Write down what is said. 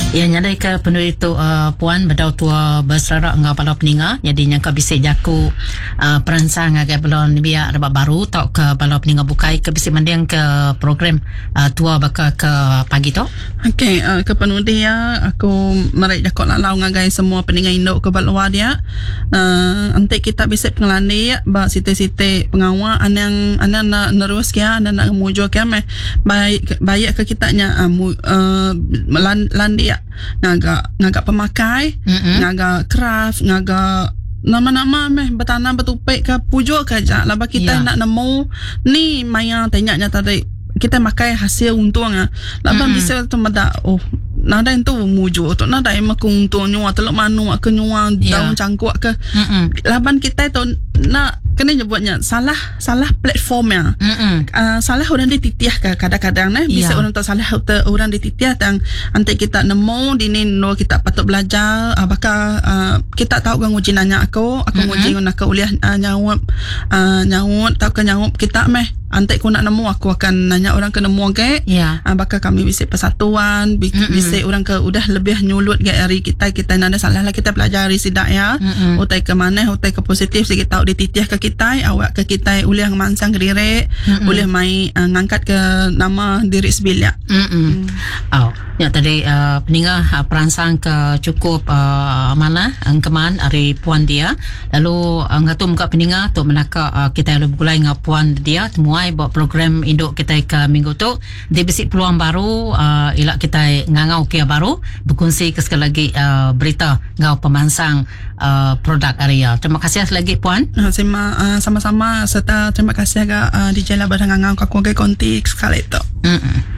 Ya nyadai ke penuh itu puan bedau tua berserak ngau palau peninga jadi yang ke bisik jaku peransang agak belum biar dapat baru tau ke palau peninga bukai ke bisik mandiang ke program tua baka ke pagi tu. Okey, ke penuh dia aku merai jakok lalau ngagai semua peninga induk ke balua dia. Nanti kita bisik pengelani ba site-site pengawal anang nak nerus kia dan nak mujo kia meh baik ke kitanya landi ngaga pemakai, ngaga craft, ngaga nama-nama meh bertanam bertupik ke pujuk ke aja laba kita nak nemu ni maya tanya tadi kita makai hasil untung laba bisa tu mada nada itu mujo tu nada yang makuntung nyua teluk manu ke nyua daun cangkuk ke laban kita tu nak kena nyebutnya salah platformnya salah orang dititiah ke kadang-kadang bisa orang tak salah orang dititiah dan nanti kita nemu di ni kita patut belajar bakal kita tahu kan uji nanya aku nguji nak ke uliah nyawut tahu ke nyawut kita meh nanti aku nak nemu aku akan nanya orang ke nemu ke bakal kami bisa persatuan bisa orang ke udah lebih nyulut ke hari kita nak ada salah lah kita pelajari sidak ya utai ke mana utai ke positif sikit tahu dititiah ke kita awak ke kita uliah mansang ke diri boleh mai ngangkat ke nama diri sebilia ya tadi peninga peransang ke cukup mana keman hari puan dia lalu ngatum ke peninga tu menaka kita lebih gulai dengan puan dia temuai buat program induk kita ke minggu tu dia bisik peluang baru ilak kita ngangau kia baru berkongsi ke sekali lagi berita ngau pemansang produk area. Terima kasih lagi puan. Sama-sama serta terima kasih agak DJ lah barang ngangau kaku ke konti sekali itu.